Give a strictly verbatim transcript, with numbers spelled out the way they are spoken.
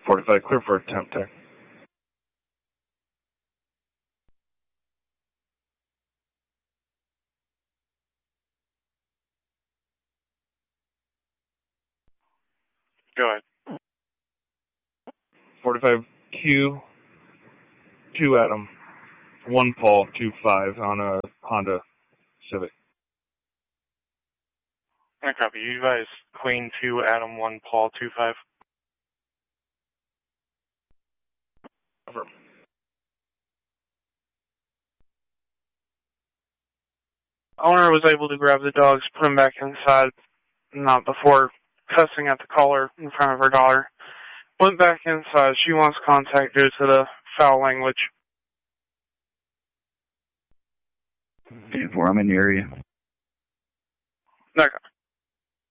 forty-five, clear for attempt tech. Go ahead. forty-five, Q, two Adam, one Paul, two five on a Honda Civic. I copy. You guys, Queen two, Adam one, Paul two five. Over. Owner was able to grab the dogs, put them back inside, not before cussing at the caller in front of her daughter. Went back inside. She wants contact due to the foul language. Before I'm in the area. No copy.